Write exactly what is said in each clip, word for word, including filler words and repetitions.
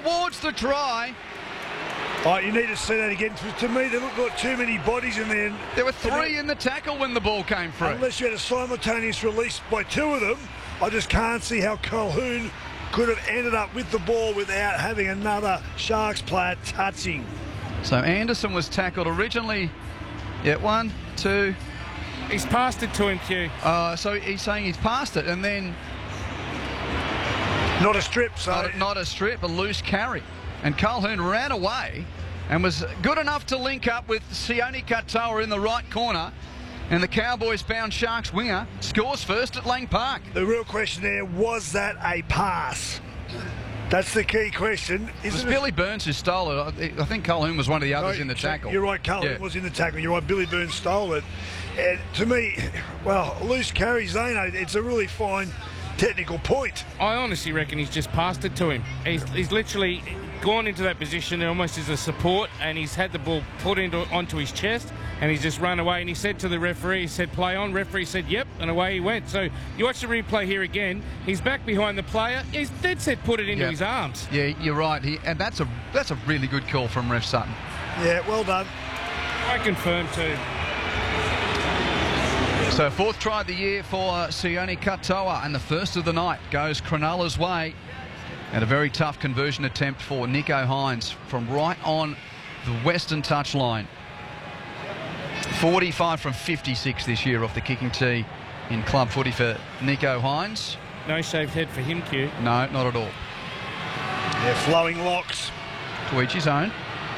towards the try. Oh, you need to see that again. To me, there looked like too many bodies in there. There were three in the tackle when the ball came through. Unless you had a simultaneous release by two of them, I just can't see how Calhoun could have ended up with the ball without having another Sharks player touching. So Anderson was tackled originally. Yeah, one, two. He's passed it to him, Q. Uh, so he's saying he's passed it, and then not a strip, so not a, not a strip, a loose carry. And Calhoun ran away and was good enough to link up with Sione Katoa in the right corner. And the Cowboys-bound Sharks winger scores first at Lang Park. The real question there, was that a pass? That's the key question. It was Billy Burns who stole it. I think Calhoun was one of the others no, in the tackle. You're right, Calhoun yeah. was in the tackle. You're right, Billy Burns stole it. And to me, well, loose carry, Zano, it's a really fine technical point. I honestly reckon he's just passed it to him. He's, he's literally gone into that position almost as a support, and he's had the ball put into onto his chest, and he's just run away. And he said to the referee, he said, play on. Referee said, yep, and away he went. So you watch the replay here again. He's back behind the player. He's dead set put it into yep. his arms. Yeah, you're right. He, and that's a that's a really good call from Ref Sutton. Yeah, well done. I confirm too. So fourth try of the year for Sione Katoa, and the first of the night goes Cronulla's way. And a very tough conversion attempt for Nicho Hynes from right on the western touchline. forty-five from fifty-six this year off the kicking tee in club footy for Nicho Hynes. No shaved head for him, Q. No, not at all. They're flowing locks. To each his own.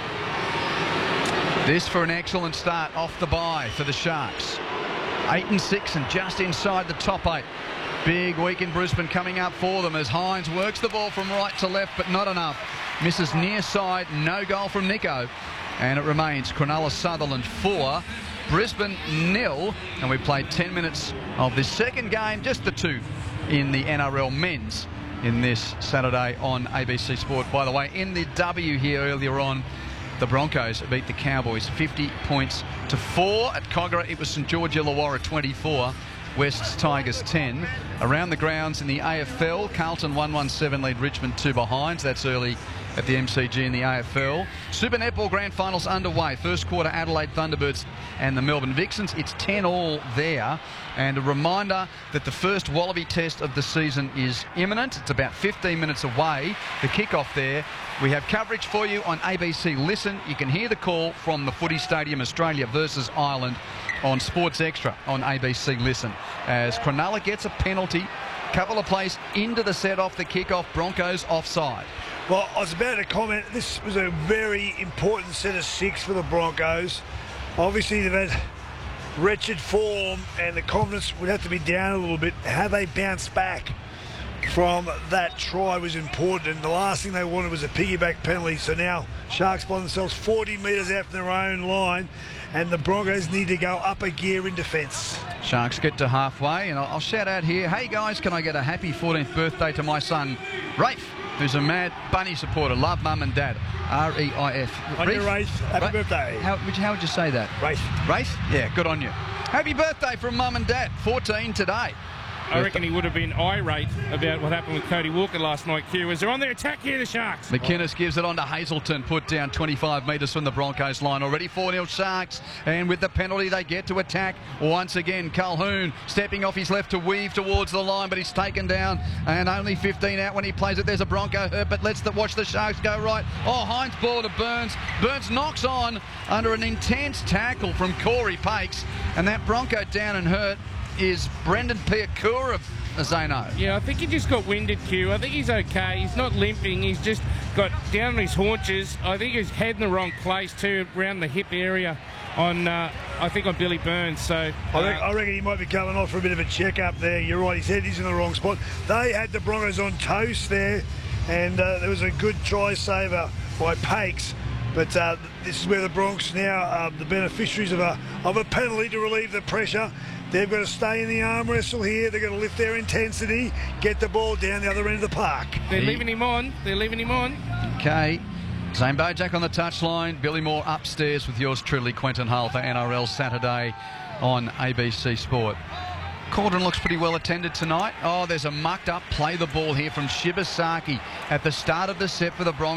This for an excellent start off the bye for the Sharks. Eight and six and just inside the top eight. Big week in Brisbane coming up for them as Hynes works the ball from right to left, but not enough. Misses near side, no goal from Nicho. And it remains Cronulla Sutherland four, Brisbane nil. And we played ten minutes of this second game, just the two in the N R L men's in this Saturday on A B C Sport. By the way, in the W here earlier on, the Broncos beat the Cowboys fifty points to four. At Kogarah, it was St George Illawarra twenty-four. West's Tigers ten. Around the grounds in the A F L, Carlton one one seven lead Richmond two behind. That's early at the M C G in the A F L. Super Netball Grand Finals underway. First quarter, Adelaide Thunderbirds and the Melbourne Vixens. It's ten all there. And a reminder that the first Wallaby test of the season is imminent. It's about fifteen minutes away. The kickoff there. We have coverage for you on A B C Listen. You can hear the call from the Footy Stadium, Australia versus Ireland, on Sports Extra on A B C Listen. As Cronulla gets a penalty, couple of plays into the set off the kickoff, Broncos offside. Well, I was about to comment, this was a very important set of six for the Broncos. Obviously, they've had wretched form and the confidence would have to be down a little bit. How they bounce back from that try was important, and the last thing they wanted was a piggyback penalty. So now Sharks find themselves forty metres out from their own line, and the Broncos need to go up a gear in defence. Sharks get to halfway, and I'll, I'll shout out here, hey guys, can I get a happy fourteenth birthday to my son Rafe, who's a mad bunny supporter. Love mum and dad. R E I F. On your Rafe, happy Ra birthday. How would, you, how would you say that? Rafe. Rafe? Yeah, good on you. Happy birthday from mum and dad. fourteen today. I reckon he would have been irate about what happened with Cody Walker last night, Q, as they're on their attack here, the Sharks. McInnes gives it on to Hazelton, put down twenty-five metres from the Broncos line. Already four nil Sharks, and with the penalty they get to attack once again. Calhoun stepping off his left to weave towards the line, but he's taken down, and only fifteen out when he plays it. There's a Bronco hurt, but let's the, watch the Sharks go right. Oh, Hynes ball to Burns. Burns knocks on under an intense tackle from Corey Pakes, and that Bronco down and hurt is Brendan Piakura, Zano. Yeah, I think he just got winded, Q. I think he's okay. He's not limping. He's just got down on his haunches. I think his head in the wrong place too, around the hip area on, uh, I think, on Billy Burns. So uh, I, think, I reckon he might be coming off for a bit of a check-up there. You're right, his head is in the wrong spot. They had the Broncos on toast there, and uh, there was a good try saver by Pakes. But uh, this is where the Bronx now are the beneficiaries of a, of a penalty to relieve the pressure. They've got to stay in the arm wrestle here. They've got to lift their intensity, get the ball down the other end of the park. They're leaving him on. They're leaving him on. Okay. Zane Bojack on the touchline. Billy Moore upstairs with yours truly, Quentin Hull, for N R L Saturday on A B C Sport. Cauldron looks pretty well attended tonight. Oh, there's a mucked up play the ball here from Shibasaki at the start of the set for the Broncos.